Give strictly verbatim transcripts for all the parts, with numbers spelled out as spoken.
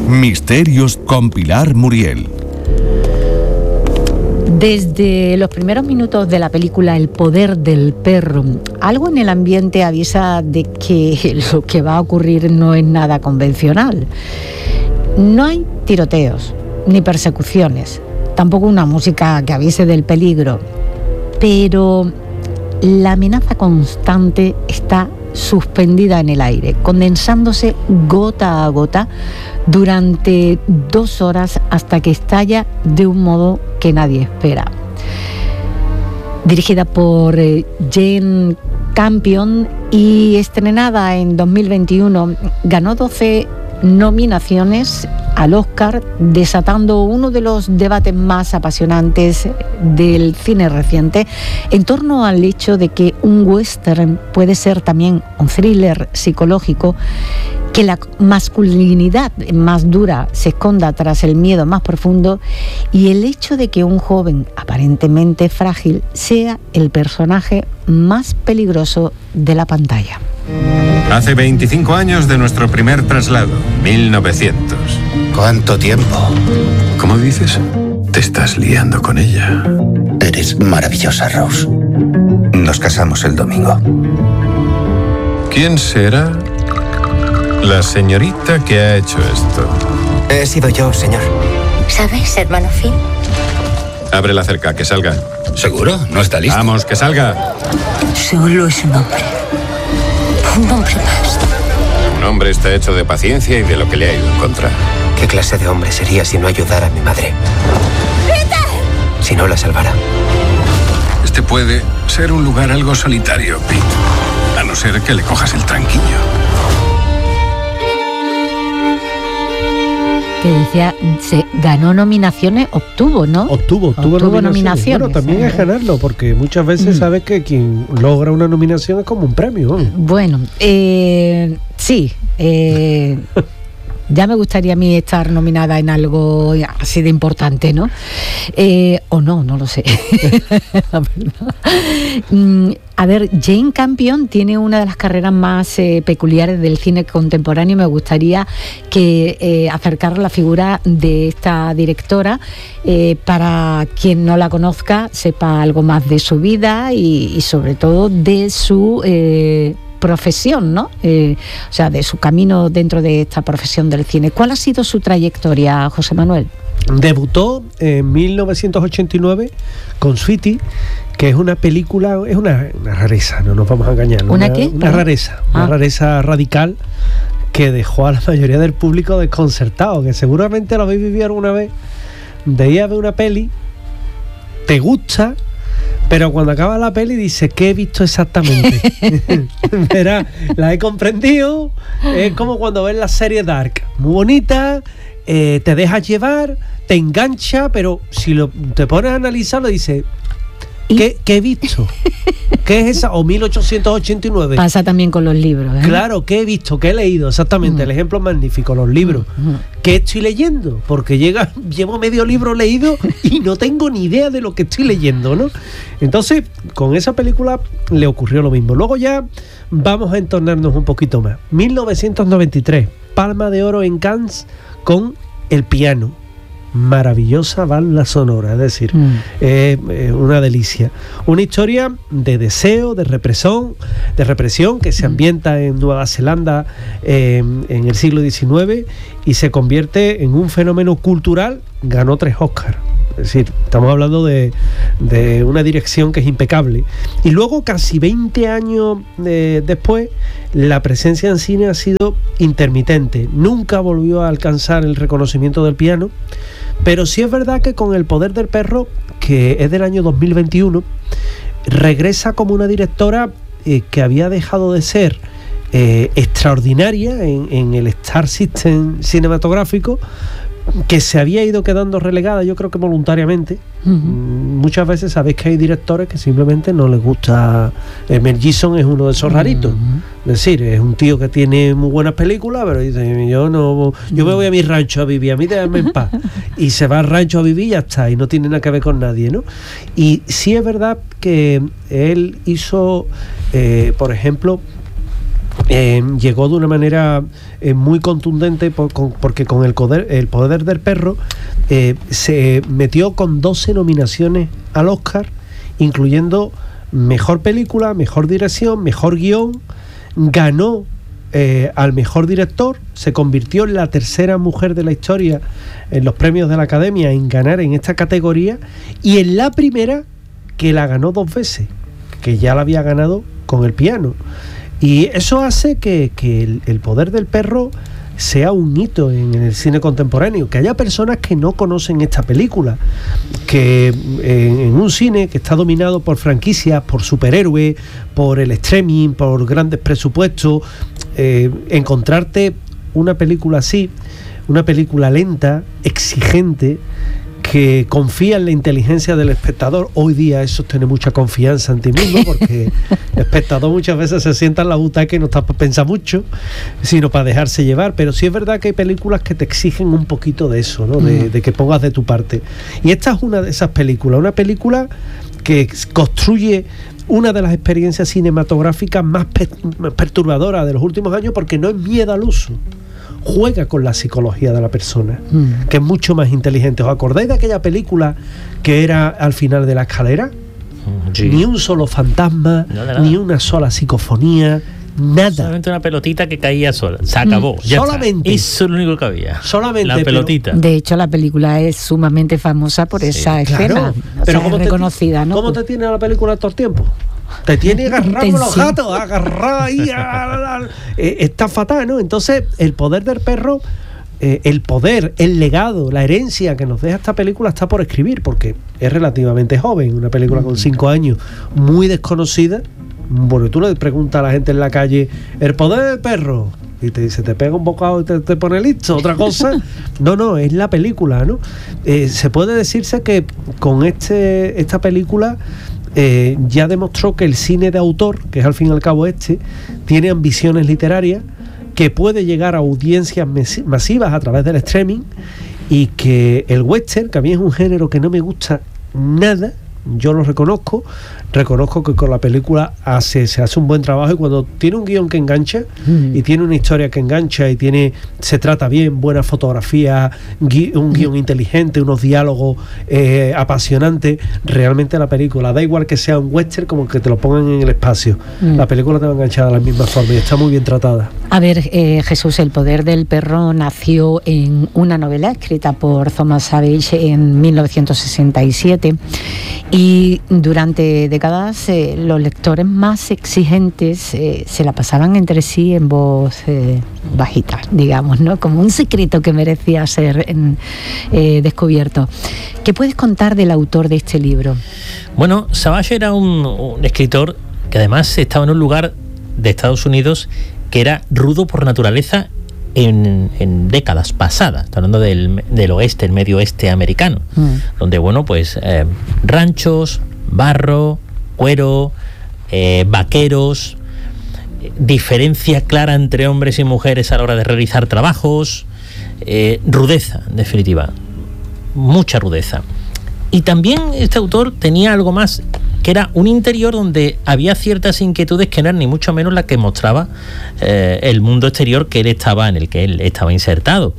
Misterios con Pilar Muriel. Desde los primeros minutos de la película El poder del perro, algo en el ambiente avisa de que lo que va a ocurrir no es nada convencional. No hay tiroteos ni persecuciones, tampoco una música que avise del peligro, pero la amenaza constante está suspendida en el aire, condensándose gota a gota durante dos horas hasta que estalla de un modo que nadie espera. Dirigida por eh, Jane Campion y estrenada en dos mil veintiuno, ganó doce nominaciones al Oscar, desatando uno de los debates más apasionantes del cine reciente en torno al hecho de que un western puede ser también un thriller psicológico, que la masculinidad más dura se esconda tras el miedo más profundo y el hecho de que un joven aparentemente frágil sea el personaje más peligroso de la pantalla. Hace veinticinco años de nuestro primer traslado, mil novecientos. ¿Cuánto tiempo? ¿Cómo dices? Te estás liando con ella. Eres maravillosa, Rose. Nos casamos el domingo. ¿Quién será la señorita que ha hecho esto? He sido yo, señor. ¿Sabes, hermano Phil? Abre la cerca, que salga. ¿Seguro? ¿No está listo? Vamos, que salga. Solo es un hombre. Un hombre más. Un hombre está hecho de paciencia y de lo que le ha ido en contra. ¿Qué clase de hombre sería si no ayudara a mi madre? ¡Peter! Si no la salvara. Este puede ser un lugar algo solitario, Pete. A no ser que le cojas el tranquillo. Que decía, se ganó nominaciones, obtuvo, ¿no? Obtuvo, obtuvo, obtuvo nominaciones. nominaciones. Bueno, también es ganarlo, porque muchas veces Mm. sabes que quien logra una nominación es como un premio, ¿no? Bueno, eh, sí, eh, ya me gustaría a mí estar nominada en algo así de importante, ¿no? Eh, o no, no lo sé. La verdad. Mm, A ver, Jane Campion tiene una de las carreras más eh, peculiares del cine contemporáneo. Me gustaría que eh, acercar la figura de esta directora eh, para quien no la conozca, sepa algo más de su vida y, y sobre todo de su eh, profesión, ¿no? Eh, o sea, de su camino dentro de esta profesión del cine. ¿Cuál ha sido su trayectoria, José Manuel? Debutó en mil novecientos ochenta y nueve con Sweetie, que es una película, es una, una rareza, no nos vamos a engañar. ¿Una, ¿Una qué? Una rareza, ah. una rareza radical que dejó a la mayoría del público desconcertado, que seguramente lo habéis vivido alguna vez. De ir a ver una peli, te gusta, pero cuando acaba la peli dices, ¿qué he visto exactamente? Verá, la he comprendido. Es como cuando ves la serie Dark, muy bonita, eh, te dejas llevar, te engancha, pero si lo, te pones a analizarlo dices, ¿Qué, ¿Qué he visto? ¿Qué es esa? O mil ochocientos ochenta y nueve. Pasa también con los libros, ¿eh? Claro, ¿qué he visto? ¿Qué he leído? Exactamente, mm. el ejemplo magnífico, los libros. Mm. ¿Qué estoy leyendo? Porque llega, llevo medio libro leído y no tengo ni idea de lo que estoy leyendo, ¿no? Entonces, con esa película le ocurrió lo mismo. Luego ya vamos a entornarnos un poquito más. mil novecientos noventa y tres, Palma de Oro en Cannes con El piano. Maravillosa banda sonora, es decir, mm. eh, eh, una delicia. Una historia de deseo, de represión, de represión que se ambienta en Nueva Zelanda eh, en el siglo diecinueve y se convierte en un fenómeno cultural. Ganó tres Oscars. Es decir, estamos hablando de, de una dirección que es impecable. Y luego, casi veinte años eh, después, la presencia en cine ha sido intermitente. Nunca volvió a alcanzar el reconocimiento del piano. Pero sí es verdad que con El poder del perro, que es del año dos mil veintiuno, regresa como una directora eh, que había dejado de ser eh, extraordinaria en, en el Star System cinematográfico, que se había ido quedando relegada, yo creo que voluntariamente. Uh-huh. Muchas veces sabéis que hay directores que simplemente no les gusta. eh, Mel Gibson es uno de esos raritos. Uh-huh. Es decir, es un tío que tiene muy buenas películas, pero dice, yo no, yo me voy a mi rancho a vivir, a mí déjame en paz. Y se va al rancho a vivir y ya está, y no tiene nada que ver con nadie, ¿no? Y sí es verdad que él hizo, eh, por ejemplo, eh, llegó de una manera eh, muy contundente por, con, porque con el poder, el poder del perro eh, se metió con doce nominaciones al Oscar, incluyendo mejor película, mejor dirección, mejor guión. Ganó eh, al mejor director, se convirtió en la tercera mujer de la historia en los premios de la Academia en ganar en esta categoría, y en la primera que la ganó dos veces, que ya la había ganado con El piano. Y eso hace que, que el, el poder del perro sea un hito en, en el cine contemporáneo, que haya personas que no conocen esta película, que en, en un cine que está dominado por franquicias, por superhéroes, por el streaming, por grandes presupuestos, eh, encontrarte una película así, una película lenta, exigente, que confía en la inteligencia del espectador. Hoy día eso es tener mucha confianza en ti mismo, porque el espectador muchas veces se sienta en la butaca y no está para pensar mucho, sino para dejarse llevar. Pero sí es verdad que hay películas que te exigen un poquito de eso, ¿no? De, de que pongas de tu parte. Y esta es una de esas películas, una película que construye una de las experiencias cinematográficas más pe- perturbadoras de los últimos años, porque no es miedo al uso, juega con la psicología de la persona, mm. que es mucho más inteligente. ¿Os acordáis de aquella película que era Al final de la escalera? Sí. Ni un solo fantasma, no, ni una sola psicofonía, nada. Solamente una pelotita que caía sola. Se acabó. Mm. Ya solamente. Está. Eso es lo único que había. Solamente. La pelotita. Pero, de hecho, la película es sumamente famosa por sí, esa escena. Claro. O pero sea, es reconocida, ¿no? ¿Cómo te tiene la película todo el tiempo? Te tiene agarrado con los gatos, agarrado ahí, a, a, a, eh, está fatal, ¿no? Entonces, el poder del perro, eh, el poder, el legado, la herencia que nos deja esta película está por escribir, porque es relativamente joven, una película con cinco años, muy desconocida. Bueno, tú le preguntas a la gente en la calle, ¿el poder del perro? Y te dice, te pega un bocado y te, te pone listo. Otra cosa, no, no, es la película, ¿no? Eh, se puede decirse que con este esta película Eh, ya demostró que el cine de autor, que es al fin y al cabo este, tiene ambiciones literarias, que puede llegar a audiencias mes- masivas a través del streaming, y que el western, que a mí es un género que no me gusta nada, yo lo reconozco, reconozco que con la película hace, se hace un buen trabajo, y cuando tiene un guión que engancha, mm. y tiene una historia que engancha, y tiene se trata bien, buena fotografía, gui, un guión mm. inteligente, unos diálogos eh, apasionantes, realmente la película, da igual que sea un western como que te lo pongan en el espacio, mm. la película te va a enganchar de la misma forma, y está muy bien tratada. A ver, eh, Jesús, El poder del perro nació en una novela escrita por Thomas Savage en mil novecientos sesenta y siete, y durante décadas eh, los lectores más exigentes eh, se la pasaban entre sí en voz eh, bajita, digamos, ¿no? Como un secreto que merecía ser en, eh, descubierto. ¿Qué puedes contar del autor de este libro? Bueno, Savage era un, un escritor que además estaba en un lugar de Estados Unidos que era rudo por naturaleza en, en décadas pasadas. Está hablando del, del oeste, el medio oeste americano, mm. donde, bueno, pues eh, ranchos, barro, cuero, eh, vaqueros, diferencia clara entre hombres y mujeres a la hora de realizar trabajos, eh, rudeza, en definitiva, mucha rudeza. Y también este autor tenía algo más, que era un interior donde había ciertas inquietudes que no eran ni mucho menos las que mostraba eh, el mundo exterior que él estaba, en el que él estaba insertado.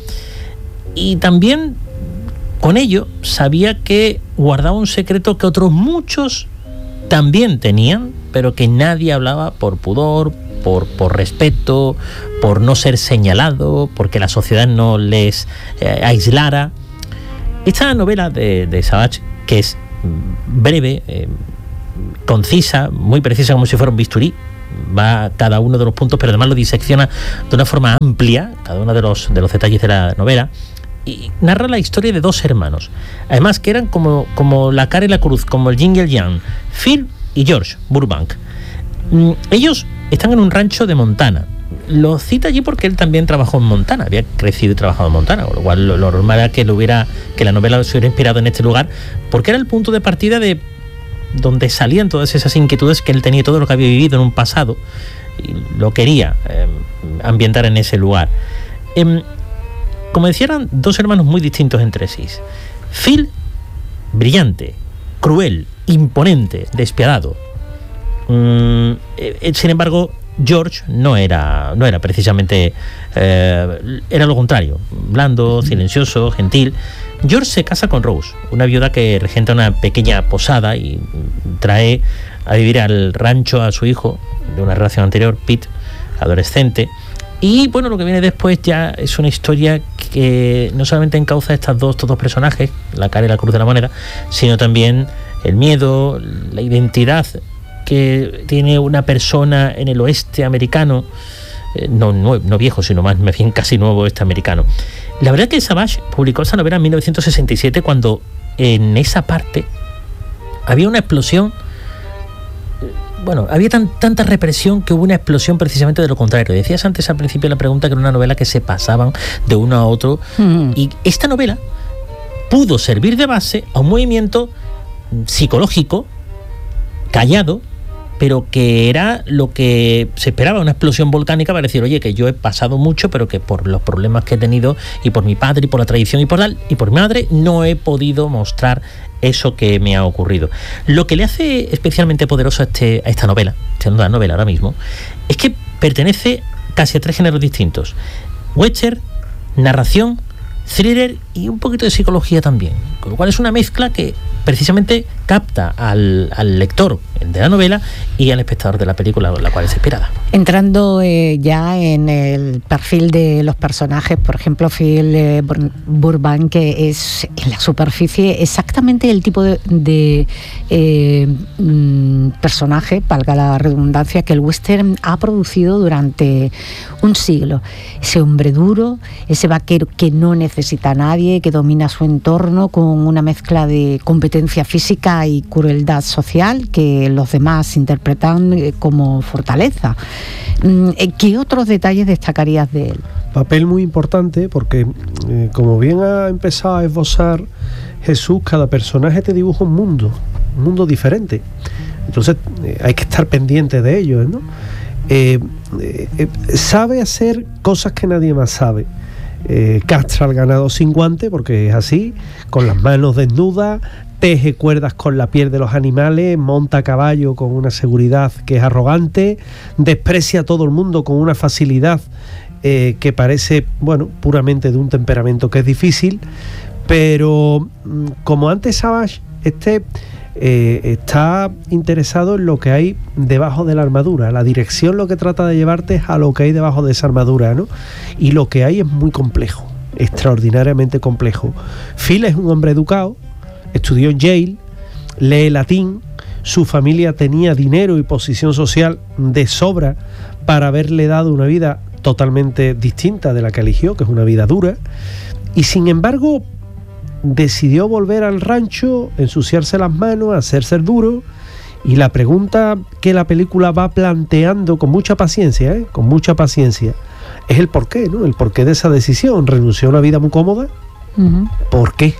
Y también con ello sabía que guardaba un secreto que otros muchos también tenían, pero que nadie hablaba por pudor, por, por respeto, por no ser señalado, porque la sociedad no les eh, aislara. Esta novela de, de Savage, que es breve, eh, concisa, muy precisa, como si fuera un bisturí, va a cada uno de los puntos, pero además lo disecciona de una forma amplia, cada uno de los, de los detalles de la novela, y narra la historia de dos hermanos, además que eran como, como la cara y la cruz, como el yin y el yang, Phil y George Burbank. Mm, ellos están en un rancho de Montana. Lo cita allí porque él también trabajó en Montana, había crecido y trabajado en Montana, con lo cual lo, lo normal era que, lo hubiera, que la novela se hubiera inspirado en este lugar, porque era el punto de partida de donde salían todas esas inquietudes que él tenía, todo lo que había vivido en un pasado, y lo quería eh, ambientar en ese lugar. Eh, como decía, eran dos hermanos muy distintos entre sí. Phil, brillante, cruel, imponente, despiadado. Mm, eh, sin embargo, George no era, no era precisamente, eh, era lo contrario, blando, silencioso, gentil. George se casa con Rose, una viuda que regenta una pequeña posada y trae a vivir al rancho a su hijo de una relación anterior, Pete, adolescente. Y bueno, lo que viene después ya es una historia que no solamente encauza estas dos, estos dos personajes, la cara y la cruz de la moneda, sino también el miedo, la identidad que tiene una persona en el oeste americano, eh, no, no, no viejo, sino más, más bien casi nuevo oeste americano. La verdad es que Savage publicó esa novela en mil novecientos sesenta y siete, cuando en esa parte había una explosión. Bueno, había tan, tanta represión que hubo una explosión precisamente de lo contrario. Decías antes al principio de la pregunta que era una novela que se pasaban de uno a otro, mm. y esta novela pudo servir de base a un movimiento psicológico callado, pero que era lo que se esperaba, una explosión volcánica para decir, oye, que yo he pasado mucho, pero que por los problemas que he tenido, y por mi padre, y por la tradición, y por, la, y por mi madre, no he podido mostrar eso que me ha ocurrido. Lo que le hace especialmente poderoso a, este, a esta novela, siendo la novela ahora mismo, es que pertenece casi a tres géneros distintos: western, narración, thriller y un poquito de psicología también, con lo cual es una mezcla que precisamente capta al, al lector de la novela y al espectador de la película, la cual es inspirada. Entrando eh, ya en el perfil de los personajes, por ejemplo, Phil eh, Burbank, que es en la superficie exactamente el tipo de, de eh, mm, personaje, valga la redundancia, que el western ha producido durante un siglo. Ese hombre duro, ese vaquero que no necesita a nadie, que domina su entorno con una mezcla de competencia física y crueldad social que los demás interpretan como fortaleza. ¿Qué otros detalles destacarías de él? Papel muy importante porque, eh, como bien ha empezado a esbozar Jesús, cada personaje te dibuja un mundo, un mundo diferente. Entonces eh, hay que estar pendiente de ellos, ¿no? Eh, eh, sabe hacer cosas que nadie más sabe. Eh, castra al ganado sin guante, porque es así, con las manos desnudas, teje cuerdas con la piel de los animales, monta a caballo con una seguridad que es arrogante, desprecia a todo el mundo con una facilidad eh, que parece, bueno, puramente de un temperamento que es difícil, pero como antes Savage, este eh, está interesado en lo que hay debajo de la armadura. La dirección lo que trata de llevarte es a lo que hay debajo de esa armadura, ¿no? Y lo que hay es muy complejo, extraordinariamente complejo. Phil es un hombre educado, estudió en Yale, lee latín, su familia tenía dinero y posición social de sobra para haberle dado una vida totalmente distinta de la que eligió, que es una vida dura, y sin embargo decidió volver al rancho, ensuciarse las manos, hacerse el duro. Y la pregunta que la película va planteando con mucha paciencia, ¿eh? con mucha paciencia, es el porqué, ¿no? El porqué de esa decisión. ¿Renunció a una vida muy cómoda? Uh-huh. ¿Por qué?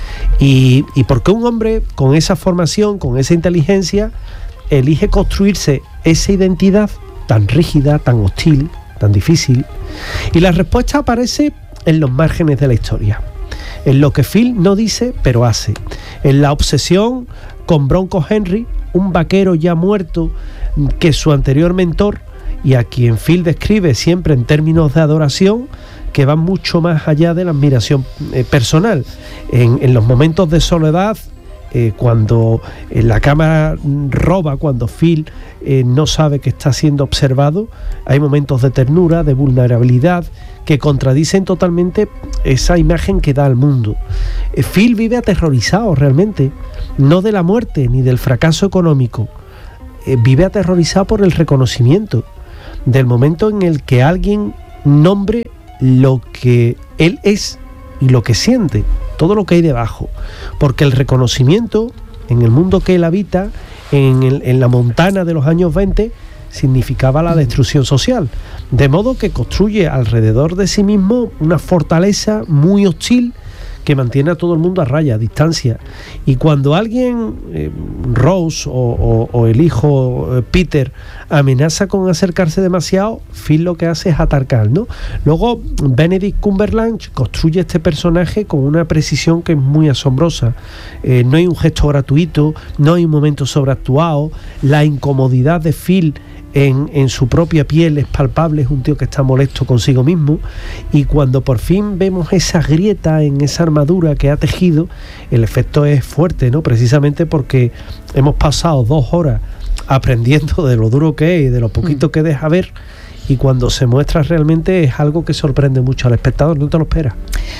Y, y por qué un hombre con esa formación, con esa inteligencia, elige construirse esa identidad tan rígida, tan hostil, tan difícil. Y la respuesta aparece en los márgenes de la historia, en lo que Phil no dice pero hace, en la obsesión con Bronco Henry, un vaquero ya muerto que su anterior mentor, y a quien Phil describe siempre en términos de adoración que van mucho más allá de la admiración eh, personal. En, en los momentos de soledad, eh, cuando eh, la cámara roba, cuando Phil eh, no sabe que está siendo observado, hay momentos de ternura, de vulnerabilidad, que contradicen totalmente esa imagen que da al mundo. Eh, Phil vive aterrorizado realmente, no de la muerte ni del fracaso económico, eh, vive aterrorizado por el reconocimiento, del momento en el que alguien nombre lo que él es y lo que siente, todo lo que hay debajo, porque el reconocimiento en el mundo que él habita, en, el, en la Montana de los años veinte, significaba la destrucción social, de modo que construye alrededor de sí mismo una fortaleza muy hostil que mantiene a todo el mundo a raya, a distancia. Y cuando alguien, eh, Rose o, o, o el hijo eh, Peter, amenaza con acercarse demasiado, Phil lo que hace es atacar, ¿no? Luego Benedict Cumberbatch construye este personaje con una precisión que es muy asombrosa. Eh, no hay un gesto gratuito, no hay un momento sobreactuado, la incomodidad de Phil en, en su propia piel, es palpable, es un tío que está molesto consigo mismo, y cuando por fin vemos esa grieta en esa armadura que ha tejido, el efecto es fuerte, ¿no? Precisamente porque hemos pasado dos horas aprendiendo de lo duro que es y de lo poquito mm. que deja ver, y cuando se muestra realmente es algo que sorprende mucho al espectador, no te lo esperas.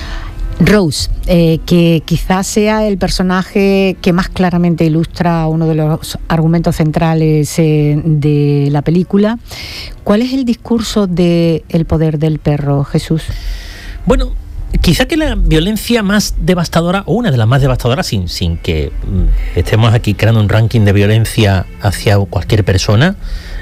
Rose, eh, que quizás sea el personaje que más claramente ilustra uno de los argumentos centrales eh, de la película. ¿Cuál es el discurso de El poder del perro, Jesús? Bueno, quizá que la violencia más devastadora, o una de las más devastadoras, sin, sin que estemos aquí creando un ranking de violencia hacia cualquier persona,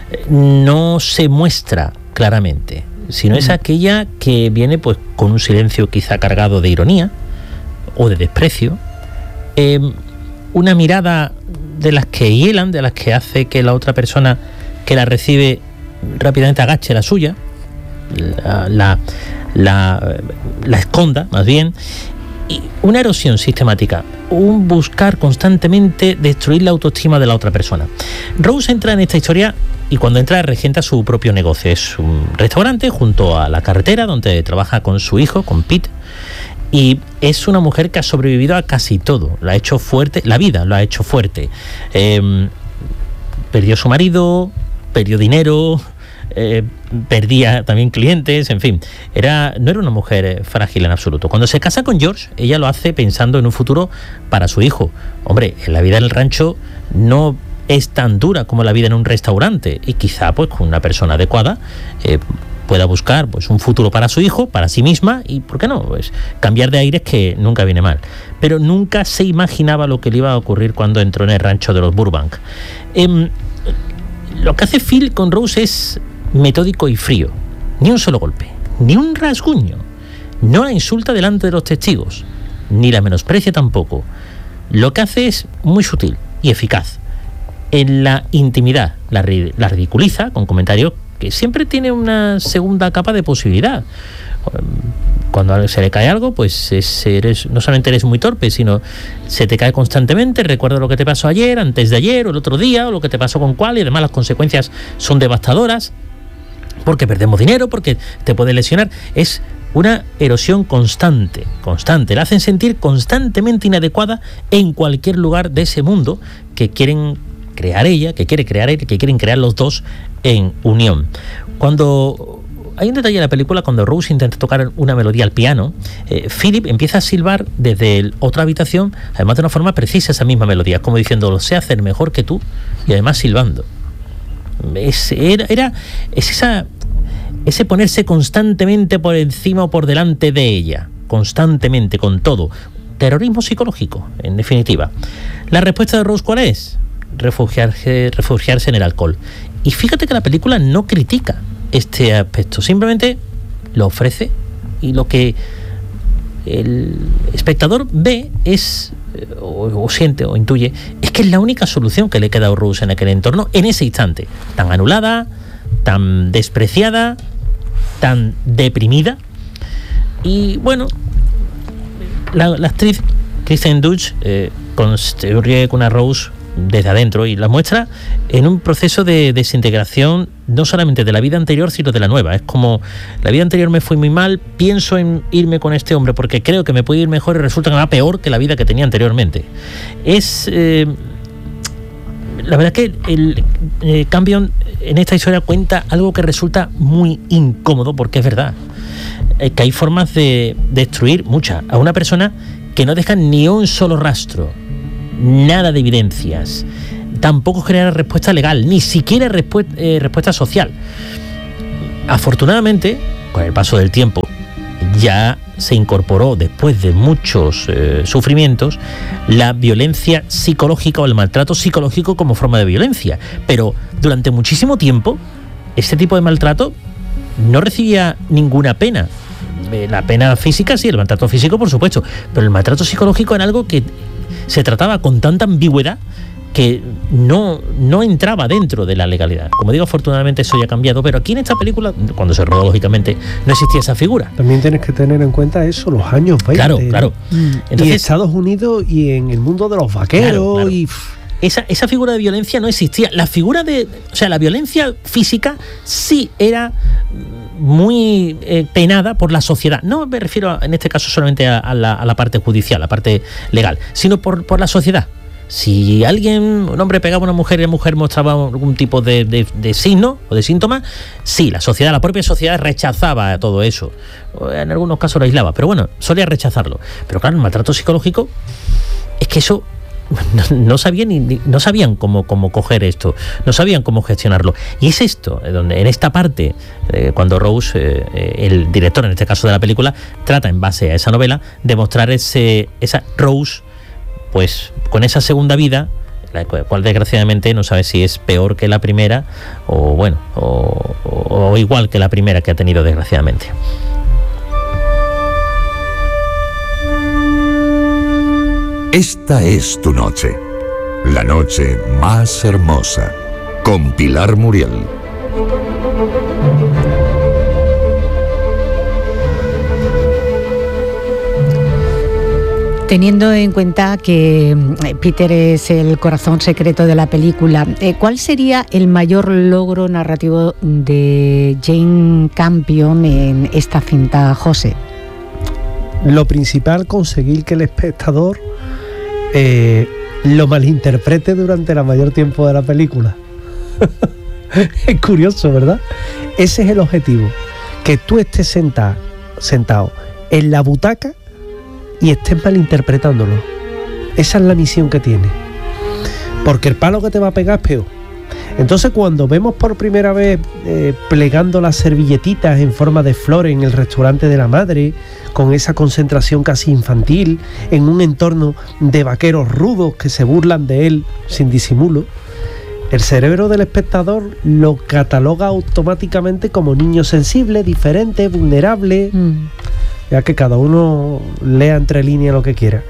no se muestra claramente, sino es aquella que viene pues con un silencio quizá cargado de ironía o de desprecio, eh, una mirada de las que hielan, de las que hace que la otra persona que la recibe rápidamente agache la suya, la, la, la, la esconda más bien, y una erosión sistemática, un buscar constantemente destruir la autoestima de la otra persona. Rose entra en esta historia y cuando entra regenta su propio negocio. Es un restaurante junto a la carretera donde trabaja con su hijo, con Pete, y es una mujer que ha sobrevivido a casi todo. La ha hecho fuerte, la vida lo ha hecho fuerte. Eh, perdió su marido, perdió dinero, eh, perdía también clientes, en fin, era, no era una mujer frágil en absoluto. Cuando se casa con George, ella lo hace pensando en un futuro para su hijo. Hombre, en la vida en el rancho no es tan dura como la vida en un restaurante, y quizá pues con una persona adecuada eh, pueda buscar pues un futuro para su hijo, para sí misma, y ¿por qué no? Pues cambiar de aires, que nunca viene mal. Pero nunca se imaginaba lo que le iba a ocurrir cuando entró en el rancho de los Burbank. Eh, lo que hace Phil con Rose es metódico y frío. Ni un solo golpe, ni un rasguño. No la insulta delante de los testigos, ni la menosprecia tampoco. Lo que hace es muy sutil y eficaz. En la intimidad la, la ridiculiza con comentarios que siempre tiene una segunda capa de posibilidad. Cuando se le cae algo, pues es, eres, no solamente eres muy torpe, sino se te cae constantemente. Recuerda lo que te pasó ayer, antes de ayer, o el otro día, o lo que te pasó con cuál, y además las consecuencias son devastadoras, porque perdemos dinero, porque te puede lesionar. Es una erosión constante, constante. La hacen sentir constantemente inadecuada en cualquier lugar de ese mundo que quieren crear ella, que quiere crear ella, que quieren crear los dos en unión. Cuando hay un detalle en la película, cuando Rose intenta tocar una melodía al piano, eh, Philip empieza a silbar desde el, otra habitación, además de una forma precisa, esa misma melodía, como diciendo, lo sé hacer mejor que tú, y además silbando. Es, era, era es esa, ese ponerse constantemente por encima o por delante de ella, constantemente, con todo. Terrorismo psicológico, en definitiva. ¿La respuesta de Rose cuál es? Refugiarse, refugiarse en el alcohol. Y fíjate que la película no critica este aspecto, simplemente lo ofrece, y lo que el espectador ve es, o, o siente o intuye, es que es la única solución que le queda a Rose en aquel entorno, en ese instante, tan anulada, tan despreciada, tan deprimida. Y bueno, la, la actriz Kristen Dunst eh, construye con una Rose desde adentro y la muestra en un proceso de desintegración, no solamente de la vida anterior, sino de la nueva. Es como, la vida anterior me fue muy mal, pienso en irme con este hombre porque creo que me puede ir mejor, y resulta que me va peor que la vida que tenía anteriormente. Es eh, la verdad que el eh, cambio en esta historia cuenta algo que resulta muy incómodo, porque es verdad eh, que hay formas de destruir muchas a una persona que no dejan ni un solo rastro, nada de evidencias, tampoco generar respuesta legal, ni siquiera respu- eh, respuesta social. Afortunadamente, con el paso del tiempo, ya se incorporó, después de muchos eh, sufrimientos, la violencia psicológica o el maltrato psicológico como forma de violencia. Pero durante muchísimo tiempo, este tipo de maltrato no recibía ninguna pena. Eh, la pena física sí, el maltrato físico por supuesto, pero el maltrato psicológico era algo que se trataba con tanta ambigüedad que no, no entraba dentro de la legalidad. Como digo, afortunadamente eso ya ha cambiado, pero aquí en esta película, cuando se rodó, lógicamente, no existía esa figura. También tienes que tener en cuenta eso, los años veinte. Claro, claro. Entonces, y Estados Unidos y en el mundo de los vaqueros, claro, claro. y esa, esa figura de violencia no existía. La figura de, o sea, la violencia física sí era muy eh, penada por la sociedad. No me refiero a, en este caso solamente a, a, la, a la parte judicial, la parte legal, sino por, por la sociedad. Si alguien, un hombre pegaba a una mujer y la mujer mostraba algún tipo de, de, de signo o de síntoma, sí, la sociedad, la propia sociedad rechazaba todo eso. En algunos casos lo aislaba, pero bueno, solía rechazarlo. Pero claro, el maltrato psicológico es que eso no, no sabían ni, ni, no sabían cómo, cómo coger esto, no sabían cómo gestionarlo. Y es esto, donde en esta parte, eh, cuando Rose, eh, el director en este caso de la película, trata en base a esa novela de mostrar ese, esa Rose, pues con esa segunda vida, la cual desgraciadamente no sabe si es peor que la primera o bueno, o, o, o igual que la primera que ha tenido desgraciadamente. Esta es tu noche, la noche más hermosa, con Pilar Muriel. Teniendo en cuenta que Peter es el corazón secreto de la película, ¿cuál sería el mayor logro narrativo de Jane Campion en esta cinta, José? Lo principal, conseguir que el espectador eh, lo malinterprete durante el mayor tiempo de la película. Es curioso, ¿verdad? Ese es el objetivo, que tú estés sentado, sentado en la butaca y estés malinterpretándolo. Esa es la misión que tiene, porque el palo que te va a pegar es peor. Entonces, cuando vemos por primera vez eh, plegando las servilletitas en forma de flores en el restaurante de la madre, con esa concentración casi infantil, en un entorno de vaqueros rudos que se burlan de él sin disimulo, el cerebro del espectador lo cataloga automáticamente como niño sensible, diferente, vulnerable, mm. ya que cada uno lea entre líneas lo que quiera,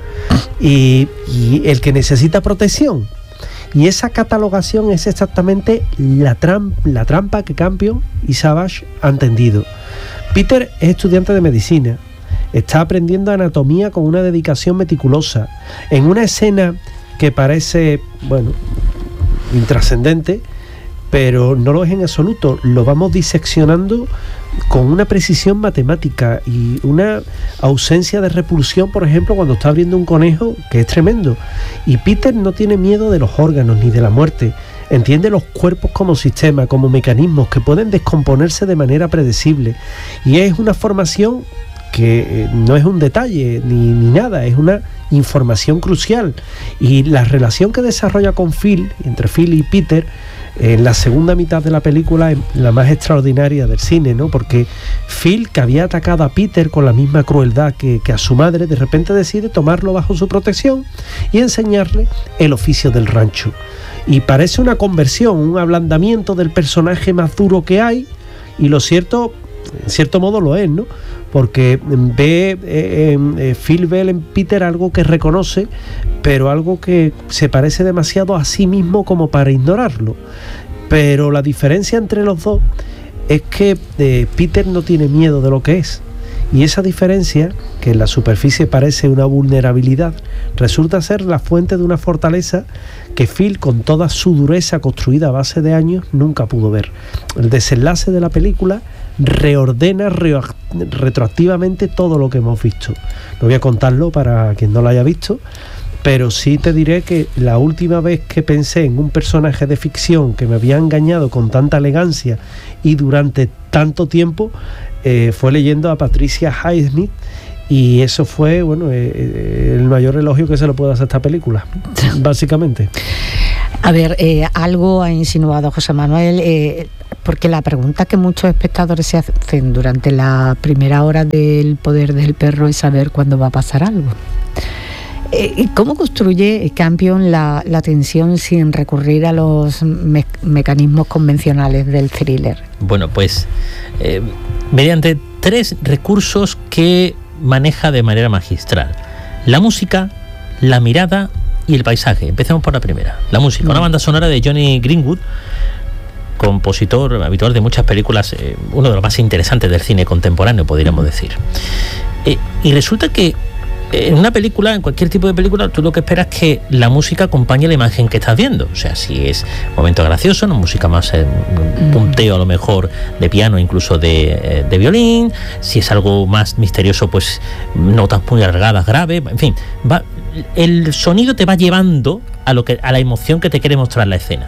y, y el que necesita protección. Y esa catalogación es exactamente la, tram- la trampa que Campion y Savage han tendido. Peter es estudiante de medicina, está aprendiendo anatomía con una dedicación meticulosa, en una escena que parece, bueno, intrascendente, pero no lo es en absoluto. Lo vamos diseccionando con una precisión matemática y una ausencia de repulsión, por ejemplo, cuando está abriendo un conejo, que es tremendo. Y Peter no tiene miedo de los órganos ni de la muerte. Entiende los cuerpos como sistema, como mecanismos que pueden descomponerse de manera predecible. Y es una formación que no es un detalle ni, ni nada, es una información crucial. Y la relación que desarrolla con Phil, entre Phil y Peter, en la segunda mitad de la película es la más extraordinaria del cine, ¿no? Porque Phil, que había atacado a Peter con la misma crueldad que, que a su madre, de repente decide tomarlo bajo su protección y enseñarle el oficio del rancho. Y parece una conversión, un ablandamiento del personaje más duro que hay, y lo cierto, en cierto modo lo es, ¿no? Porque ve eh, eh, Phil ve en Peter algo que reconoce, pero algo que se parece demasiado a sí mismo como para ignorarlo. Pero la diferencia entre los dos es que eh, Peter no tiene miedo de lo que es, y esa diferencia, que en la superficie parece una vulnerabilidad, resulta ser la fuente de una fortaleza que Phil, con toda su dureza construida a base de años, nunca pudo ver. El desenlace de la película reordena reo- retroactivamente todo lo que hemos visto. No voy a contarlo para quien no lo haya visto, pero sí te diré que la última vez que pensé en un personaje de ficción que me había engañado con tanta elegancia y durante tanto tiempo eh, fue leyendo a Patricia Highsmith, y eso fue, bueno, eh, el mayor elogio que se le puede hacer a esta película, básicamente. A ver, eh, algo ha insinuado José Manuel, eh, porque la pregunta que muchos espectadores se hacen durante la primera hora del Poder del Perro es saber cuándo va a pasar algo. Eh, ¿Cómo construye Campion la, la tensión sin recurrir a los me- mecanismos convencionales del thriller? Bueno, pues eh, mediante tres recursos que maneja de manera magistral: la música, la mirada y el paisaje. Empecemos por la primera, la música. Una banda sonora de Johnny Greenwood, compositor habitual de muchas películas, eh, uno de los más interesantes del cine contemporáneo, podríamos decir. Eh, y resulta que En una película, en cualquier tipo de película, tú lo que esperas es que la música acompañe la imagen que estás viendo. O sea, si es un momento gracioso, una música más eh, un punteo a lo mejor de piano, incluso de, eh, de violín. Si es algo más misterioso, pues notas muy alargadas, graves. En fin, va, el sonido te va llevando a lo que a la emoción que te quiere mostrar la escena.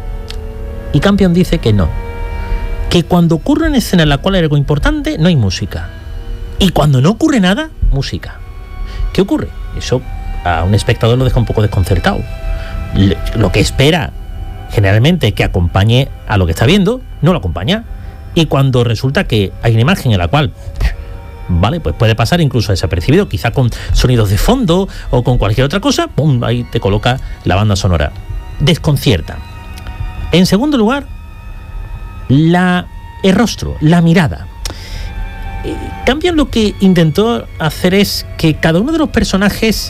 Y Campion dice que no. Que cuando ocurre una escena en la cual hay algo importante, no hay música. Y cuando no ocurre nada, música. ¿Qué ocurre? Eso a un espectador lo deja un poco desconcertado. Lo que espera generalmente que acompañe a lo que está viendo, no lo acompaña. Y cuando resulta que hay una imagen en la cual, vale, pues puede pasar incluso desapercibido, quizá con sonidos de fondo o con cualquier otra cosa, ¡pum!, ahí te coloca la banda sonora. Desconcierta. En segundo lugar, la, el rostro, la mirada. Campion lo que intentó hacer es que cada uno de los personajes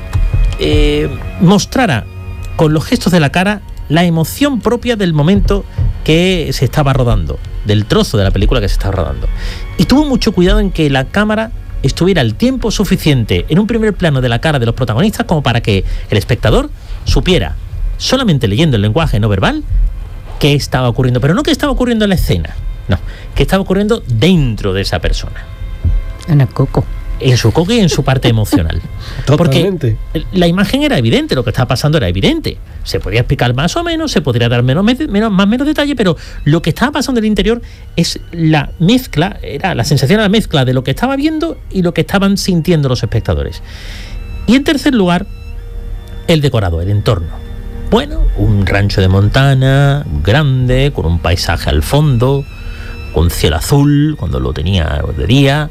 eh, mostrara con los gestos de la cara la emoción propia del momento que se estaba rodando, del trozo de la película que se estaba rodando. Y tuvo mucho cuidado en que la cámara estuviera el tiempo suficiente en un primer plano de la cara de los protagonistas como para que el espectador supiera, solamente leyendo el lenguaje no verbal, qué estaba ocurriendo, pero no qué estaba ocurriendo en la escena. No, que estaba ocurriendo dentro de esa persona. En el coco. En su coco y en su parte emocional. Totalmente. Porque la imagen era evidente, lo que estaba pasando era evidente. Se podía explicar más o menos, se podría dar menos, menos, más menos detalle, pero lo que estaba pasando en el interior es la mezcla, era la sensación, la mezcla de lo que estaba viendo y lo que estaban sintiendo los espectadores. Y en tercer lugar, el decorado, el entorno. Bueno, un rancho de Montana, grande, con un paisaje al fondo, con cielo azul, cuando lo tenía de día,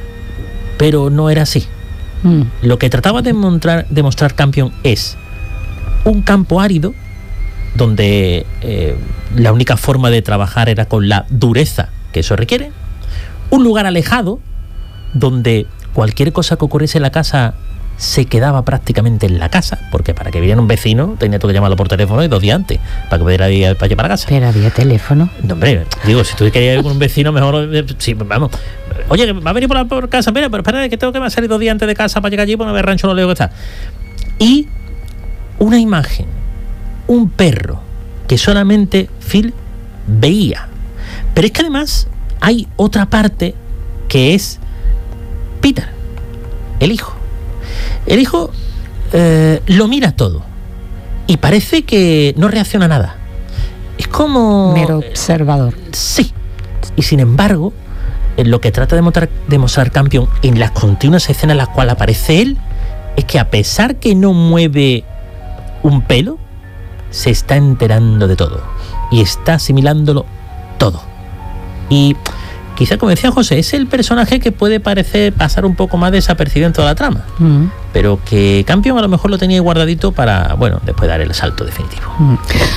pero no era así. Mm. Lo que trataba de mostrar, de mostrar Campion es un campo árido, donde eh, la única forma de trabajar era con la dureza que eso requiere, un lugar alejado, donde cualquier cosa que ocurriese en la casa se quedaba prácticamente en la casa, porque para que viniera un vecino tenía que llamarlo por teléfono y dos días antes para que pudiera ir para allá para casa. Pero había teléfono. No, hombre, digo, si tú querías ir con un vecino, mejor, sí, vamos. Oye, que va a venir por, la, por casa, mira, pero espera, que tengo que salir dos días antes de casa para llegar allí, para ver rancho, no leo que está. Y una imagen, un perro que solamente Phil veía. Pero es que además hay otra parte que es Peter, el hijo. El hijo eh, lo mira todo y parece que no reacciona a nada. Es como... mero observador. Eh, sí. Y sin embargo, eh, lo que trata de mostrar, de mostrar Campion en las continuas escenas en las cuales aparece él es que a pesar que no mueve un pelo, se está enterando de todo y está asimilándolo todo. Y quizá, como decía José, es el personaje que puede parecer pasar un poco más desapercibido en toda la trama, mm. pero que Campion a lo mejor lo tenía guardadito para, bueno, después dar el salto definitivo. Mm.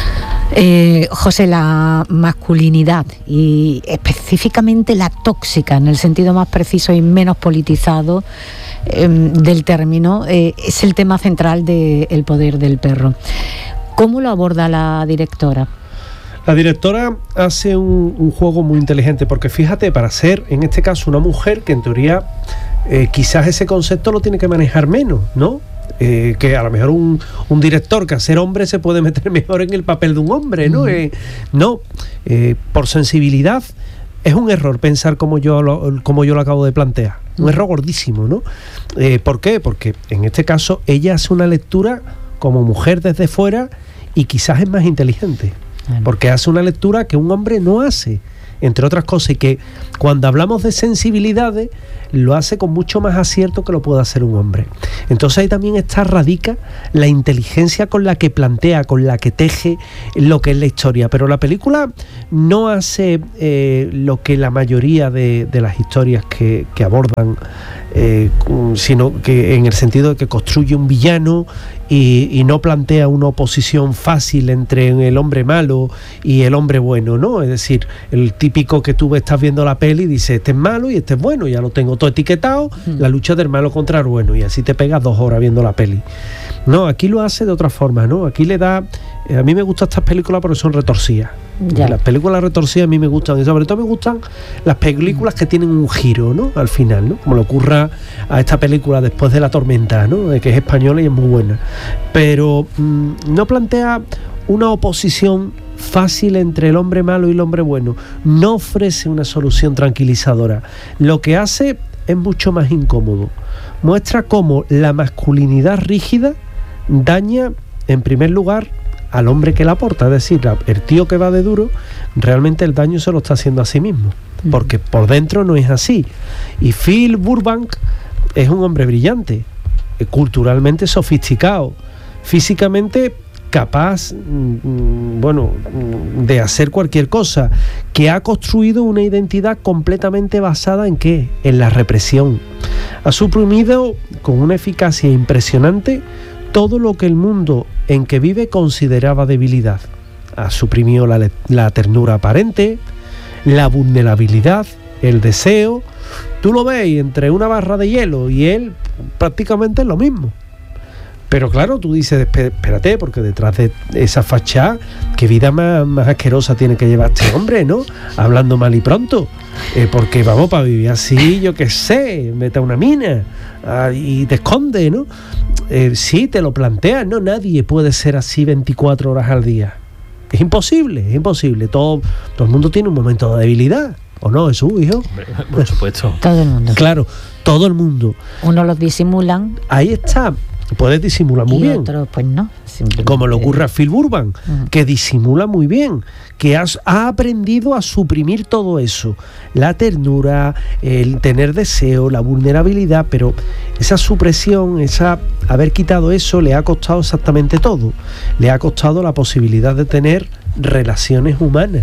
Eh, José, la masculinidad y específicamente la tóxica, en el sentido más preciso y menos politizado eh, del término, eh, es el tema central de El poder del perro. ¿Cómo lo aborda la directora? La directora hace un, un juego muy inteligente, porque fíjate, para ser en este caso una mujer que en teoría eh, quizás ese concepto lo tiene que manejar menos, ¿no? Eh, que a lo mejor un, un director que a ser hombre se puede meter mejor en el papel de un hombre, ¿no? Mm. Eh, no, eh, por sensibilidad es un error pensar como yo lo, como yo lo acabo de plantear, un mm. error gordísimo, ¿no? Eh, ¿Por qué? Porque en este caso ella hace una lectura como mujer desde fuera y quizás es más inteligente. Porque hace una lectura que un hombre no hace, entre otras cosas, y que cuando hablamos de sensibilidades lo hace con mucho más acierto que lo puede hacer un hombre. Entonces ahí también está, radica la inteligencia con la que plantea, con la que teje lo que es la historia. Pero la película no hace eh, lo que la mayoría de, de las historias que, que abordan, eh, sino que en el sentido de que construye un villano y, y no plantea una oposición fácil entre el hombre malo y el hombre bueno, ¿no? Es decir, el típico que tú estás viendo la peli y dices, este es malo y este es bueno, ya lo tengo todo etiquetado, mm. la lucha del malo contra el bueno, y así te pegas dos horas viendo la peli. No, aquí lo hace de otra forma, ¿no? Aquí le da... A mí me gustan estas películas porque son retorcidas. Ya. Las películas retorcidas a mí me gustan, y sobre todo me gustan las películas que tienen un giro, ¿no? Al final, ¿no? Como le ocurra a esta película Después de la tormenta, ¿no? Que es española y es muy buena. Pero mmm, no plantea una oposición fácil entre el hombre malo y el hombre bueno. No ofrece una solución tranquilizadora. Lo que hace es mucho más incómodo. Muestra cómo la masculinidad rígida daña, en primer lugar, al hombre que la aporta, es decir, el tío que va de duro, realmente el daño se lo está haciendo a sí mismo, porque por dentro no es así. Y Phil Burbank es un hombre brillante, culturalmente sofisticado, físicamente capaz, bueno, de hacer cualquier cosa, que ha construido una identidad completamente basada en ¿qué? En la represión. Ha suprimido con una eficacia impresionante todo lo que el mundo en que vive consideraba debilidad. Ha suprimido la, la ternura aparente, la vulnerabilidad, el deseo. Tú lo ves entre una barra de hielo y él prácticamente es lo mismo. Pero claro, tú dices, espérate, porque detrás de esa fachada, qué vida más, más asquerosa tiene que llevar este hombre, ¿no? Hablando mal y pronto. Eh, porque vamos, para vivir así, yo qué sé, mete a una mina ah, y te esconde, ¿no? Eh, sí, te lo planteas, ¿no? Nadie puede ser así veinticuatro horas al día. Es imposible, es imposible. Todo, todo el mundo tiene un momento de debilidad, ¿o no, Jesús, hijo? Por supuesto. Todo el mundo. Claro, todo el mundo. Unos los disimulan. Ahí está. Puedes disimular muy y bien. Otros, pues no. Como le ocurre a Phil Burbank, uh-huh. que disimula muy bien, que has, ha aprendido a suprimir todo eso. La ternura, el tener deseo, la vulnerabilidad, pero esa supresión, esa haber quitado eso, le ha costado exactamente todo. Le ha costado la posibilidad de tener relaciones humanas.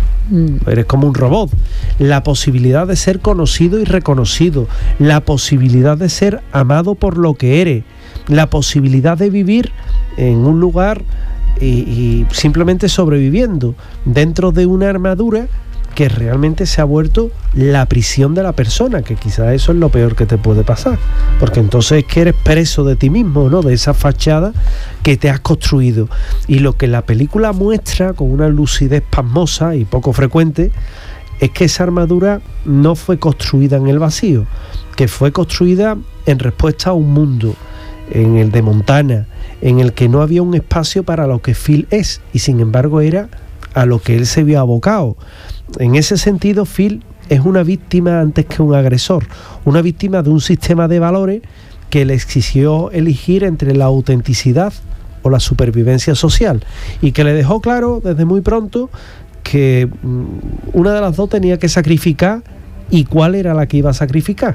Mm. Eres como un robot. La posibilidad de ser conocido y reconocido. La posibilidad de ser amado por lo que eres. La posibilidad de vivir en un lugar y, y simplemente sobreviviendo dentro de una armadura que realmente se ha vuelto la prisión de la persona, que quizás eso es lo peor que te puede pasar, porque entonces es que eres preso de ti mismo, ¿no? De esa fachada que te has construido. Y lo que la película muestra con una lucidez pasmosa y poco frecuente es que esa armadura no fue construida en el vacío, que fue construida en respuesta a un mundo, en el de Montana, en el que no había un espacio para lo que Phil es, y sin embargo era a lo que él se vio abocado. En ese sentido, Phil es una víctima antes que un agresor, una víctima de un sistema de valores que le exigió elegir entre la autenticidad o la supervivencia social, y que le dejó claro desde muy pronto que mmm, una de las dos tenía que sacrificar, y cuál era la que iba a sacrificar.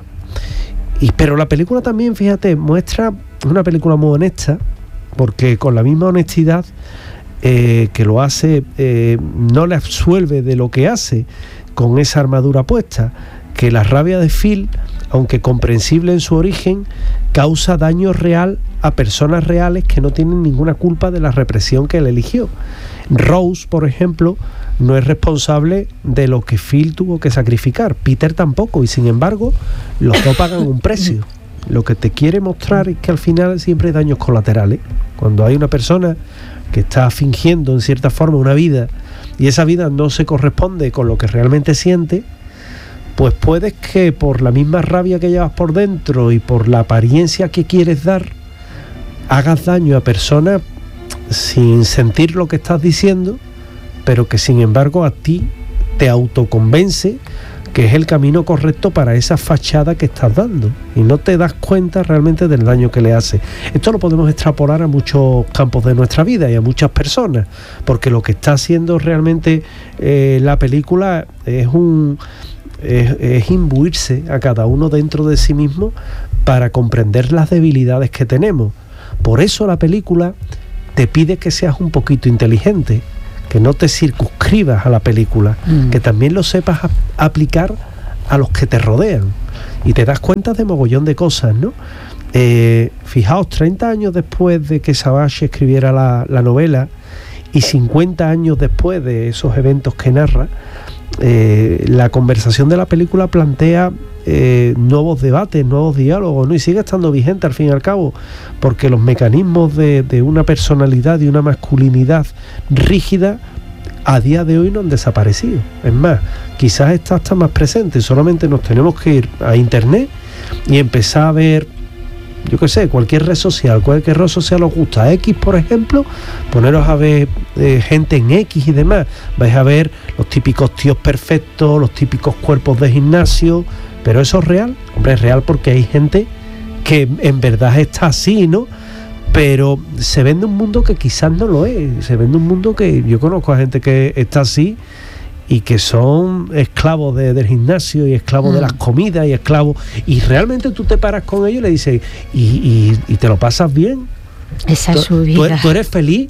Y, pero la película también, fíjate, muestra una película muy honesta, porque con la misma honestidad eh, que lo hace, eh, no le absuelve de lo que hace con esa armadura puesta, que la rabia de Phil, aunque comprensible en su origen, causa daño real a personas reales que no tienen ninguna culpa de la represión que él eligió. Rose, por ejemplo, no es responsable de lo que Phil tuvo que sacrificar, Peter tampoco, y sin embargo los dos pagan un precio. Lo que te quiere mostrar es que al final siempre hay daños colaterales. Cuando hay una persona que está fingiendo en cierta forma una vida y esa vida no se corresponde con lo que realmente siente, pues puedes que por la misma rabia que llevas por dentro y por la apariencia que quieres dar, hagas daño a personas sin sentir lo que estás diciendo, pero que sin embargo a ti te autoconvence que es el camino correcto para esa fachada que estás dando, y no te das cuenta realmente del daño que le hace. Esto lo podemos extrapolar a muchos campos de nuestra vida y a muchas personas, porque lo que está haciendo realmente eh, la película es un es, es imbuirse a cada uno dentro de sí mismo para comprender las debilidades que tenemos. Por eso la película te pide que seas un poquito inteligente, que no te circunscribas a la película, mm. que también lo sepas a- aplicar a los que te rodean, y te das cuenta de mogollón de cosas, ¿no? Eh, fijaos, treinta años después de que Savage escribiera la, la novela, y cincuenta años después de esos eventos que narra, eh, la conversación de la película plantea eh, nuevos debates, nuevos diálogos, ¿no? Y sigue estando vigente al fin y al cabo, porque los mecanismos de, de una personalidad y una masculinidad rígida a día de hoy no han desaparecido. Es más, quizás está hasta más presente. Solamente nos tenemos que ir a internet y empezar a ver, yo qué sé, cualquier red social, cualquier red social os gusta, X por ejemplo, poneros a ver eh, gente en X y demás, vais a ver los típicos tíos perfectos, los típicos cuerpos de gimnasio, pero eso es real, hombre, es real porque hay gente que en verdad está así, ¿no? Pero se vende un mundo que quizás no lo es, se vende un mundo que yo conozco a gente que está así y que son esclavos de, del gimnasio y esclavos mm. de las comidas y esclavos, y realmente tú te paras con ellos y le dices, y, y, y te lo pasas bien, esa es su tú, vida, tú eres feliz,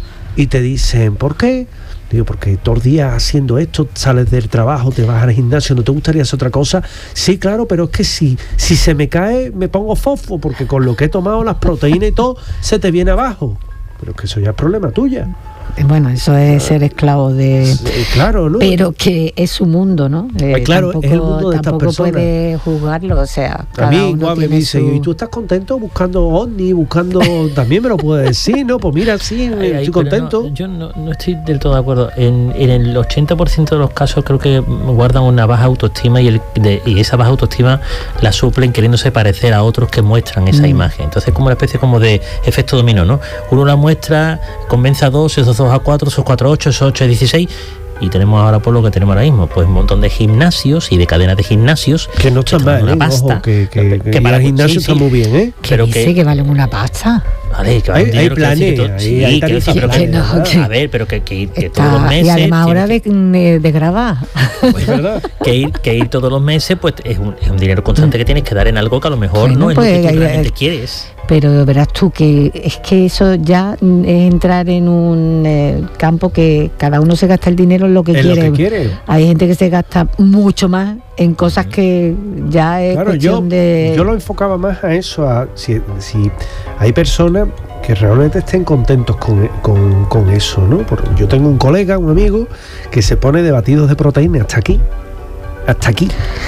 y te dicen, ¿por qué? Digo, porque todos los días haciendo esto, sales del trabajo, te vas al gimnasio, ¿no te gustaría hacer otra cosa? Sí, claro, pero es que si, si se me cae, me pongo fofo, porque con lo que he tomado, las proteínas y todo, se te viene abajo. Pero es que eso ya es problema tuya. Bueno, eso es ser esclavo de... Sí, claro, ¿no? Pero que es su mundo, ¿no? Eh, claro, tampoco, es el mundo de estas tampoco personas. Puede juzgarlo, o sea, A cada mí uno igual me tiene dice, su... ¿y tú estás contento buscando ovni, buscando...? También me lo puedes decir, ¿no? Pues mira, sí, Ay, ay, estoy contento. No, yo no, no estoy del todo de acuerdo. En, en el ochenta por ciento de los casos creo que guardan una baja autoestima y, el, de, y esa baja autoestima la suplen queriéndose parecer a otros que muestran esa mm. imagen. Entonces como una especie como de efecto dominó, ¿no? Uno la muestra, convence a dos, esos dos a cuatro, esos cuatro a ocho, esos ocho a dieciséis... Y tenemos ahora por lo que tenemos ahora mismo, pues un montón de gimnasios y de cadenas de gimnasios que no están mal, una ¿eh? pasta, Ojo, que, que, que, que para el gimnasio sí, está sí. muy bien, ¿eh? Pero que dice que valen una pasta. Vale, que hay, hay planes, que sí, hay que decir, pero que, que, no, que a ver, pero que, que, que está, todos los meses. Y además ahora de, de, de grabar. Pues, ¿verdad? Que ir, que ir todos los meses, pues es un, es un dinero constante que tienes que dar en algo que a lo mejor bueno, no es pues, lo que tú realmente eh, quieres. Pero verás tú que es que eso ya es entrar en un eh, campo que cada uno se gasta el dinero en lo que, en quiere. Lo que quiere. Hay gente que se gasta mucho más en cosas que ya es claro, cuestión yo, de... yo lo enfocaba más a eso, a si, si hay personas que realmente estén contentos con, con, con eso, ¿no? Porque yo tengo un colega, un amigo, que se pone de batidos de proteína hasta aquí, hasta aquí.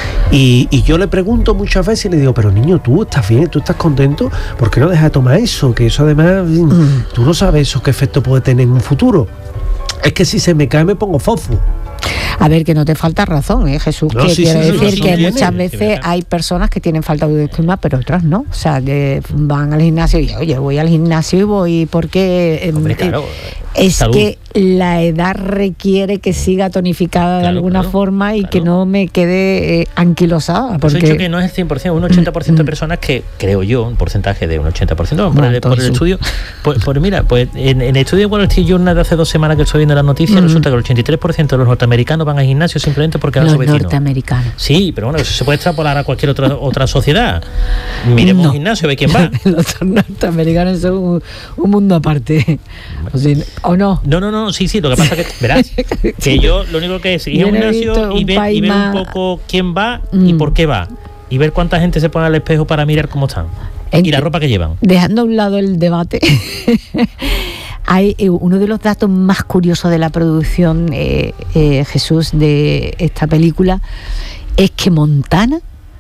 Y, y yo le pregunto muchas veces y le digo, pero niño, tú estás bien, tú estás contento, ¿por qué no dejas de tomar eso? Que eso además, mm. tú no sabes eso qué efecto puede tener en un futuro. Es que si se me cae me pongo fofo. A ver, que no te falta razón, ¿eh, Jesús? No, que sí, quiere sí, decir sí, que sí, muchas sí, veces hay personas que tienen falta de autoestima, pero otras no. O sea, de, van al gimnasio y, oye, voy al gimnasio y voy porque... Hombre, claro, es salud. Que la edad requiere que siga tonificada claro, de alguna claro, forma y claro. que no me quede eh, anquilosada. Porque... Por he dicho que no es el cien por ciento, un ochenta por ciento de personas que, creo yo, un porcentaje de un ochenta por ciento, por, bueno, el, por el estudio, pues, pues mira, pues en, en el estudio de Wall Street Journal de hace dos semanas que estoy viendo las noticias, mm. resulta que el ochenta y tres por ciento de los norteamericanos van al gimnasio simplemente porque eran los su vecino. norteamericanos. Sí, pero bueno, eso se puede extrapolar a cualquier otra otra sociedad. Miremos no. un gimnasio, ve quién va. Los norteamericanos son un, un mundo aparte. O, sea, ¿o no? No, no, no, sí, sí, lo que pasa es que, verás, que yo lo único que es ir a un gimnasio y ver, y ver un poco quién va mm. y por qué va. Y ver cuánta gente se pone al espejo para mirar cómo están. En, y la ropa que llevan. Dejando a un lado el debate, hay eh, uno de los datos más curiosos de la producción, eh, eh, Jesús, de esta película, es que Montana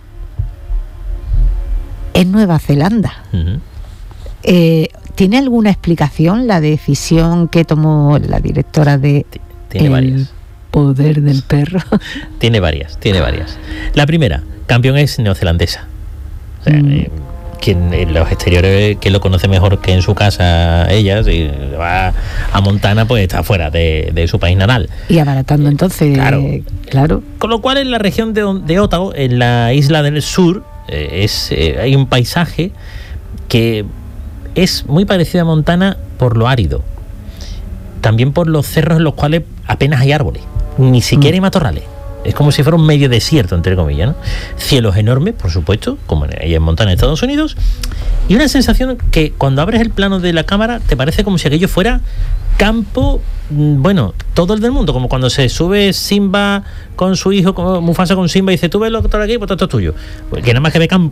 es Nueva Zelanda. Uh-huh. Eh, ¿Tiene alguna explicación la decisión que tomó la directora de tiene El varias. Poder del Perro? Tiene varias, tiene varias. La primera, campeón es neozelandesa. O sea, mm. eh, quien en los exteriores, quien lo conoce mejor que en su casa ella, si va a Montana, pues está fuera de, de su país natal. Y abaratando entonces, claro. claro. Con lo cual en la región de, de Otago, en la isla del sur, eh, es eh, hay un paisaje que es muy parecido a Montana por lo árido. También por los cerros en los cuales apenas hay árboles, ni siquiera mm. hay matorrales. Es como si fuera un medio desierto, entre comillas, ¿no? Cielos enormes, por supuesto, como en Montana, en Estados Unidos, y una sensación que cuando abres el plano de la cámara te parece como si aquello fuera campo, bueno, todo el del mundo, como cuando se sube Simba con su hijo, como Mufasa con Simba, y dice, tú ves lo que está aquí, pues todo esto es tuyo. Pues que nada más que ve campo